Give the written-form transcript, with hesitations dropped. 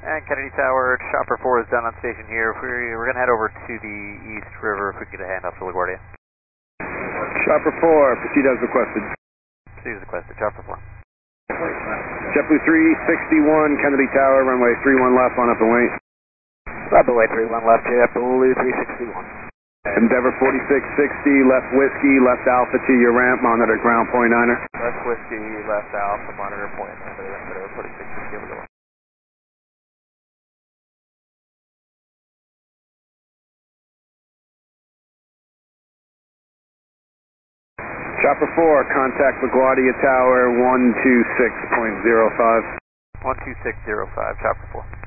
And Kennedy Tower, Chopper 4 is done on station here. We're going to head over to the East River if we can get a handoff to LaGuardia. Chopper 4, proceed as requested. Proceed as requested, Chopper 4. JetBlue 361, Kennedy Tower, runway 31 left on up and wait. Runway 31 left, JetBlue 361. Endeavor 4660, left whiskey, left alpha to your ramp, monitor ground point niner. Left whiskey, left alpha, monitor point niner, Endeavor 4660, over the line. Chopper 4, contact LaGuardia Tower 126.05. 12605, Chopper 4.